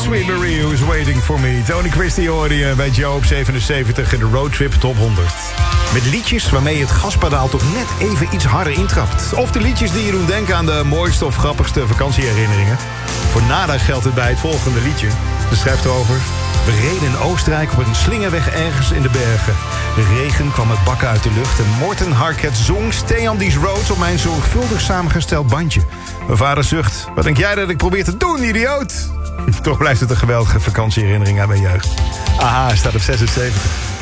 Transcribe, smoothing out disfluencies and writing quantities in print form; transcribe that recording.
Sweet Marie Who's Waiting For Me. Tony Christie hoorde je bij Joe op 77 in de Roadtrip Top 100. Met liedjes waarmee je het gaspedaal toch net even iets harder intrapt. Of de liedjes die je doen denken aan de mooiste of grappigste vakantieherinneringen. Voor Nada geldt het bij het volgende liedje. Ze schrijft erover: we reden in Oostenrijk op een slingerweg ergens in de bergen. De regen kwam met bakken uit de lucht en Morten Harket zong Stay on These Roads op mijn zorgvuldig samengesteld bandje. Mijn vader zucht: wat denk jij dat ik probeer te doen, idioot? Toch blijft het een geweldige vakantieherinnering aan mijn jeugd. Aha, staat op 76.